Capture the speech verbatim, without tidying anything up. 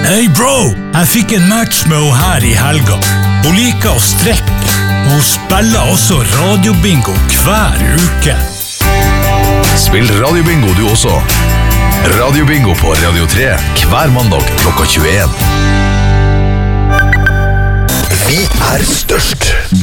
Hey bro, jeg fikk en match med henne her i helga. Hun liker å strekke. Hun spiller også radiobingo hver uke. Spill radiobingo du også. Radiobingo på Radio tre hver mandag klokka tjueen. Vi er størst.